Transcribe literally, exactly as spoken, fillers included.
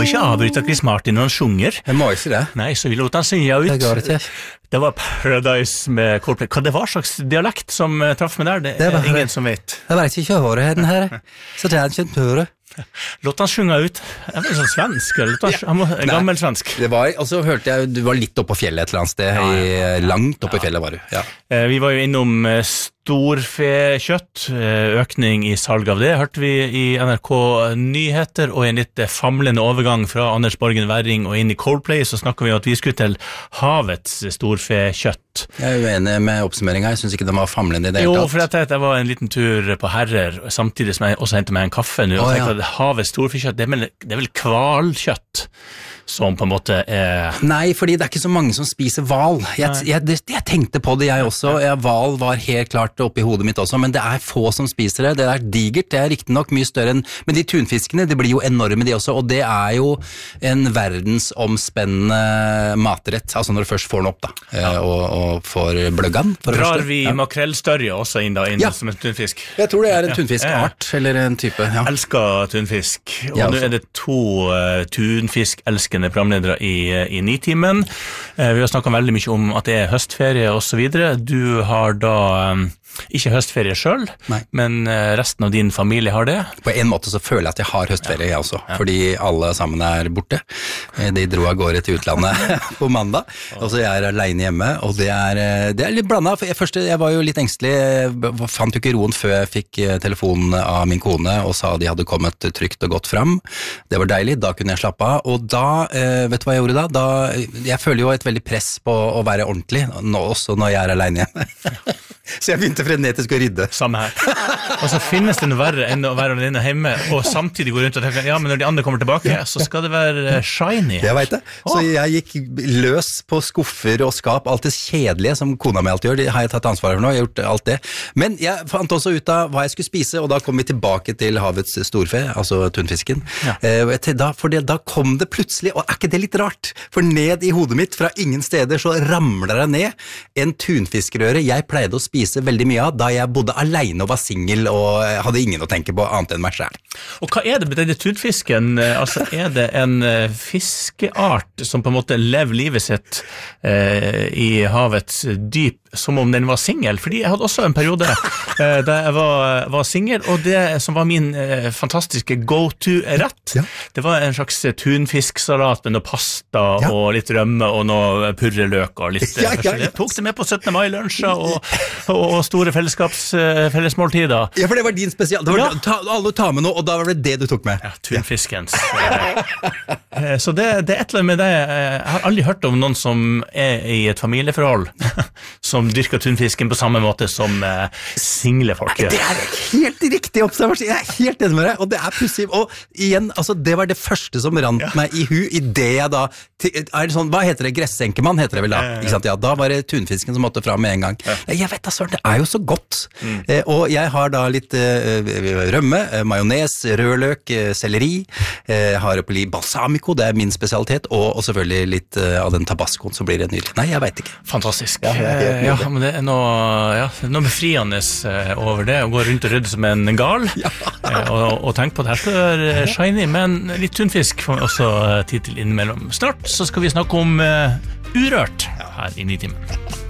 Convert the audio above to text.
skal ikke avbryte Chris Martin når han sjunger. Jeg må ikke det. Nei, så vi lot han synge ut. Det går ikke. Det var Paradise med Coldplay. Hva det var slags dialekt som uh, traff meg der, det, det er ingen det. Som vet. Jeg vet ikke hva det er her, så det er ikke en pøre. Låt han sjunga ut. Det var sånn svensk, eller? Han, han var en gammel svensk. Det var, og så hørte jeg, du var litt oppe på fjellet et eller annet sted, ja, ja, ja. Langt oppe ja. I fjellet var du. Ja. Eh, vi var jo innom eh, storfekjøtt, eh, økning i salg av det, hørte vi i N R K Nyheter, og i en litt eh, famlende overgang fra Anders Borgen Werring og inn i Coldplay, så snakket vi om at vi skulle til havets storfekjøtt. Jeg er uenig med oppsummeringen, jeg synes ikke den var famlende i det hele tatt. Jo, for dette, det var en liten tur på Herrer, samtidig som jeg også hentet meg en kaffe nå, og oh, tenkte ja. At havets storfekjøtt, det er vel, det er vel kvalkjøtt som på en måte er... Nei, fordi det er ikke så mange som spiser val. Jeg, jeg, jeg, jeg tenkte på det jeg også, jeg, val var helt klart oppe i hodet mitt også, men det er få som spiser det, det er digert, det er riktig nok mye større enn... Men de tunfiskene, det blir jo enorme de også, og det er jo en verdensomspennende matrett, altså når du først får den opp da, ja. og, og får bløggan. Drar vi ja. Makrellstørje også inn da, inn ja. Som en tunfisk? Jeg tror det er en tunfiskart, ja. Eller en type, ja. Elsker tunfisk, og nå er det to uh, tunfiskelskende programledere i, i Nitimen. Eh, vi har snakket veldig mye om at det er høstferie og så videre. Du har da um, ikke høstferie selv, Nei. Men uh, resten av din familie har det. På en måte så føler jeg at jeg har høstferie, jeg også, ja. Fordi alle sammen er borte. De dro av gårde til utlandet på mandag, og så jeg er alene hjemme, og det er, det er litt blandet. For jeg, først, jeg var jo litt engstelig, jeg fant jo ikke roen før jeg fikk telefonen av min kone, og sa de hadde kommet trygt og godt fram. Det var deilig, da kunne jeg slappe av, og da vet du hva jeg gjorde da? da? Jeg føler jo et veldig press på å være ordentlig, nå, også når jeg er alene hjemme. Så jeg begynte frenetisk å rydde. Samme her. Og så finnes det noe verre enn å være alene hjemme, og samtidig gå rundt og tenke, ja, men når de andre kommer tilbake, så skal det være shiny. Jeg vet det. Så jeg gikk løs på skuffer og skap, alt det kjedelige som kona mi alltid gjør, det har jeg tatt ansvar for nå, jeg har gjort alt det. Men jeg fant også ut av hva jeg skulle spise, og da kom vi tilbake til havets storfe, altså tunfisken. Ja. Da, for det, da kom det plutselig, og er ikke det litt rart? For ned i hodet mitt, fra ingen steder, så ramler det ned en tunfiskrøre jeg pleide å spise veldig mye av, da jeg bodde alene og var single og hadde ingen å tenke på annet enn meg selv. Og hva er det med denne tunfisken? Altså, er det en fiskeart som på en måte lever livet sitt eh, i havets dyp som om den var single? Fordi jeg hadde også en periode eh, da jeg var, var single, og det som var min eh, fantastiske go-to-rett, ja. Det var en slags tunfisksalat med noe pasta ja. Og litt rømme og noe purreløk og litt ja, ja, ja. Jeg tok det med på syttende mai-lunsjer og, og, og store fellesskaps, fellesmåltider. Ja, for det var din spesial. Det var, ja. ta, alle tar med noe, og da var det det du tok med. Ja, tunfiskens. Ja. Så det, det er et eller annet med det. Jeg har aldri hørt om noen som er i et familieforhold som dyrker tunfisken på samme måte som uh, single folk gjør. Det er helt riktig observasjon. Jeg er helt enig med deg, og det er pussig. Og igjen, altså, det var det første som rant ja. Meg i hu, i det jeg da, er det sånn, hva heter det? Gressenkemann heter det vel da? Ja, ja, ja. Ikke sant? Ja, da var det tunfisken som måtte fram med en gang. Ja. Jeg vet da, søren, det er jo så godt. Mm. Eh, og jeg har da litt eh, rømme, eh, majones, rødløk, eh, selleri, eh, har oppi balsamico, det er min spesialitet, og, og selvfølgelig litt eh, av den tabascoen, så blir det nydelig. Nei, jeg vet ikke. Fantastisk. Ja, eh, ja men det er noe, ja, noe befriende eh, over det, å gå rundt og rydde som en gal, ja. eh, og, og tenke på at her skal det være shiny, men litt tunfisk får vi også eh, tid til innimellom. Snart så skal vi snakke om uh, urørt her i Nitimen.